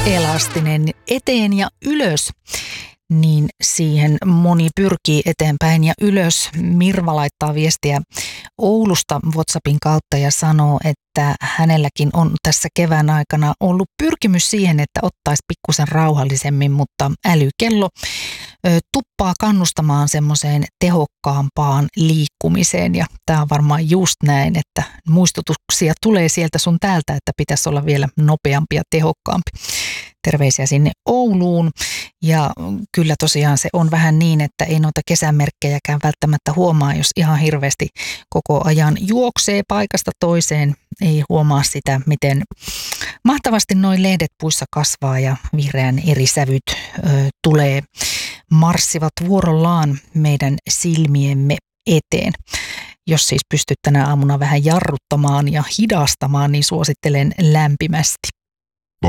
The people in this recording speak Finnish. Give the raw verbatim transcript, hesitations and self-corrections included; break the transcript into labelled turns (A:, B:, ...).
A: elastinen eteen ja ylös, niin siihen moni pyrkii eteenpäin ja ylös. Mirva laittaa viestiä Oulusta WhatsAppin kautta ja sanoo, että hänelläkin on tässä kevään aikana ollut pyrkimys siihen, että ottaisi pikkusen rauhallisemmin, mutta älykello ö, tuppaa kannustamaan semmoiseen tehokkaampaan liikkumiseen. Ja tämä on varmaan just näin, että muistutuksia tulee sieltä sun täältä, että pitäisi olla vielä nopeampi ja tehokkaampi. Terveisiä sinne Ouluun. Ja kyllä tosiaan se on vähän niin, että ei noita kesämerkkejäkään välttämättä huomaa, jos ihan hirveästi koko ajan juoksee paikasta toiseen. Ei huomaa sitä, miten mahtavasti noi lehdet puissa kasvaa ja vihreän eri sävyt ö, tulee, marssivat vuorollaan meidän silmiemme eteen. Jos siis pystyt tänä aamuna vähän jarruttamaan ja hidastamaan, niin suosittelen lämpimästi.